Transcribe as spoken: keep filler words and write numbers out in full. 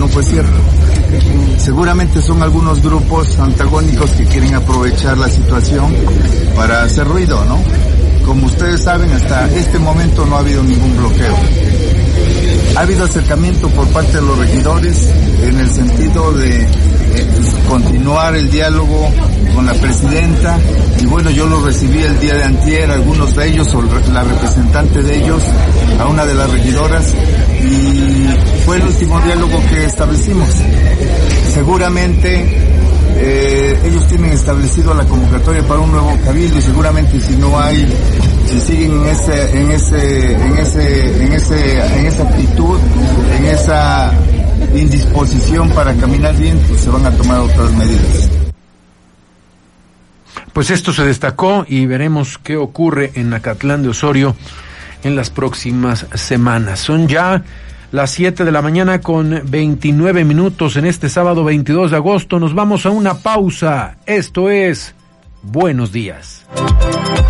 no fue cierto. Seguramente son algunos grupos antagónicos que quieren aprovechar la situación para hacer ruido, ¿no? Como ustedes saben, hasta este momento no ha habido ningún bloqueo. Ha habido acercamiento por parte de los regidores en el sentido de eh, continuar el diálogo con la presidenta, y bueno, yo lo recibí el día de antier, algunos de ellos, o la representante de ellos, a una de las regidoras, y fue el último diálogo que establecimos. Seguramente eh, ellos tienen establecido la convocatoria para un nuevo cabildo, y seguramente si no hay, si siguen en ese, en ese, en ese, en ese, en esa actitud, en esa indisposición para caminar bien, pues se van a tomar otras medidas. Pues esto se destacó y veremos qué ocurre en Acatlán de Osorio en las próximas semanas. Son ya las siete de la mañana con veintinueve minutos en este sábado veintidós de agosto. Nos vamos a una pausa. Esto es Buenos Días.